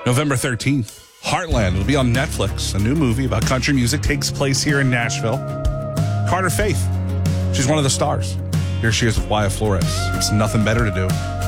November 13th, Heartland will be on Netflix. A new movie about country music takes place here in Nashville. Carter Faith, she's one of the stars. Here she is with Wyatt Flores. It's nothing better to do.